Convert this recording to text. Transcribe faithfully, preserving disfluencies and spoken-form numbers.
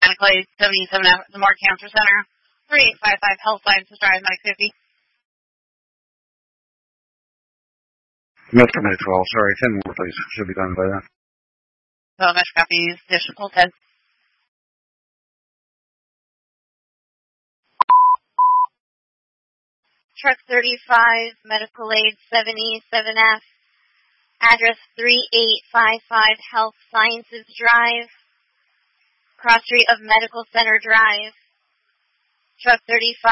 Medical Aid seventy-seven F, the Moore Cancer Center, three eight five five Health Sciences Drive, Medic fifty. Metro Med twelve, sorry, ten more please. Should be done by then. So, Metro copies, additional ten. Truck thirty-five, Medical Aid seventy-seven F, address three eight five five Health Sciences Drive, cross street of Medical Center Drive. Truck thirty-five.